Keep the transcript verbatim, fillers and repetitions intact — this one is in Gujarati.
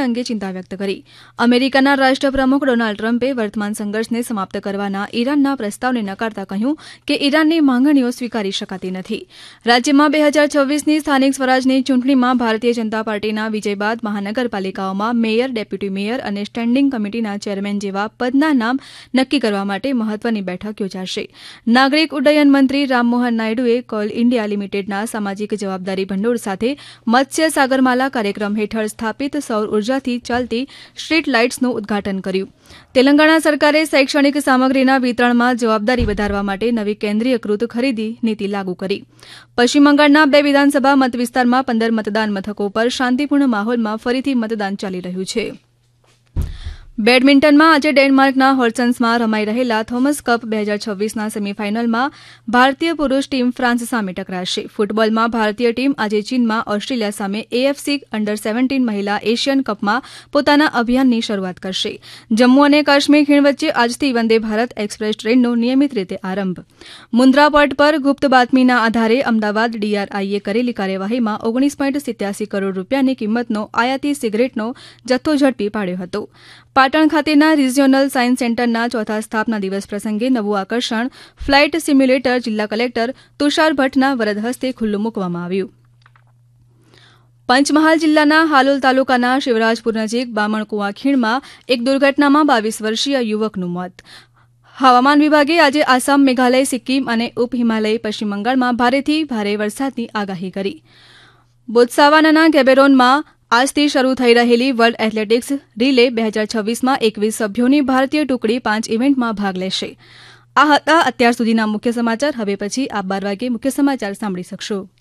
અંગે ચિંતા વ્યક્ત કરી. અમેરિકાના રાષ્ટ્રપ્રમુખ ડોનાલ્ડ ટ્રમ્પે વર્તમાન સંઘર્ષને સમાપ્ત કરવાના ઈરાનના પ્રસ્તાવને નકારતા કહ્યું કે ઈરાનની માંગણીઓ સ્વીકારી શકાતી નથી. રાજ્યમાં બે હજાર છવ્વીસની સ્થાનિક સ્વરાજની ચૂંટણીમાં ભારતીય જનતા પાર્ટીના વિજય બાદ મહાનગરપાલિકાઓમાં મેયર, ડેપ્યુટી મેયર અને સ્ટેન્ડિંગ કમિટીના ચેરમેન જેવા પદના નામ નક્કી કરવા માટે મહત્વની બેઠક યોજાશે. નાગરિક ઉડ્ડયન મંત્રી રામમોહન નાયડુએ કોલ ઇન્ડિયા લિમિટેડના સામાજિક જવાબદારી ભંડોળ સાથે મત્સ્ય સાગરમાલા કાર્યક્રમ હેઠળ સ્થાપિત સૌર ઉર્જાથી ચાલતી સ્ટ્રીટ લાઇટ્સનું ઉદઘાટન કર્યું. તેલંગાણા સરકારે શૈક્ષણિક સામગ્રીના વિતરણમાં જવાબદારી વધારવા માટે નવી કેન્દ્રીયકૃત ખરીદી નીતિ લાગુ કરી. પશ્ચિમ બંગાળના બે વિધાનસભા મતવિસ્તારમાં પંદર મતદાન મથકો પર શાંતિપૂર્ણ માહોલમાં ફરીથી મતદાન ચાલી રહ્યું છે. બેડમિન્ટનમાં આજે ડેનમાર્કના હોર્સન્સમાં રમાઈ રહેલા થોમસ કપ બે હજાર છવ્વીસના સેમીફાઇનલમાં ભારતીય પુરૂષ ટીમ ફ્રાન્સ સામે ટકરાશે. ફૂટબોલમાં ભારતીય ટીમ આજે ચીનમાં ઓસ્ટ્રેલિયા સામે એએફસી અંડર સેવન્ટીન મહિલા એશિયન કપમાં પોતાના અભિયાનની શરૂઆત કરશે. જમ્મુ અને કાશ્મીર ખીણ વચ્ચે આજથી વંદે ભારત એક્સપ્રેસ ટ્રેનનો નિયમિત રીતે આરંભ. મુન્દ્રા પોર્ટ પર ગુપ્ત બાતમીના આધારે અમદાવાદ ડીઆરઆઈએ કરેલી કાર્યવાહીમાં ઓગણીસ પોઈન્ટ સિત્યાસી કરોડ રૂપિયાની કિંમતનો આયાતી સિગરેટનો જથ્થો ઝડપી પાડ્યો હતો. પાટણ ખાતેના રિજિયોનલ સાયન્સ સેન્ટરના ચોથા સ્થાપના દિવસ પ્રસંગે નવું આકર્ષણ ફ્લાઇટ સિમ્યુલેટર જિલ્લા કલેક્ટર તુષાર ભટ્ટના વરદ હસ્તે ખુલ્લું મૂકવામાં આવ્યું. પંચમહાલ જિલ્લાના હાલોલ તાલુકાના શિવરાજપુર નજીક બામણકુવા ખીણમાં એક દુર્ઘટનામાં બાવીસ વર્ષીય યુવકનું મોત. હવામાન વિભાગે આજે આસામ, મેઘાલય, સિક્કિમ અને ઉપ હિમાલયી પશ્ચિમ બંગાળમાં ભારેથી ભારે વરસાદની આગાહી કરી. બોત્સવાનાના ગેબેરોનમાં આજથી શરૂ થઈ રહેલી વર્લ્ડ એથ્લેટિક્સ રીલે બે હજાર છવ્વીસમાં એકવીસ સભ્યોની ભારતીય ટુકડી પાંચ ઇવેન્ટમાં ભાગ લેશે. આ હતા અત્યાર સુધીના મુખ્ય સમાચાર. હવે પછી આપ બાર વાગે મુખ્ય સમાચાર સાંભળી શકશો.